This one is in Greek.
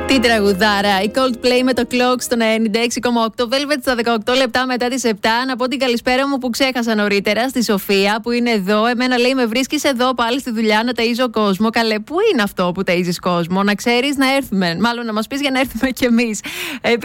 Τι τραγουδάρα, η Coldplay με το Clock στο 96,8, Velvet στα 18 λεπτά μετά τις 7. Να πω την καλησπέρα μου που ξέχασα νωρίτερα στη Σοφία που είναι εδώ. Εμένα λέει με βρίσκεις εδώ πάλι στη δουλειά να ταΐζω κόσμο. Καλέ, πού είναι αυτό που ταΐζεις κόσμο? Να ξέρεις να έρθουμε, μάλλον να μας πεις για να έρθουμε κι εμείς.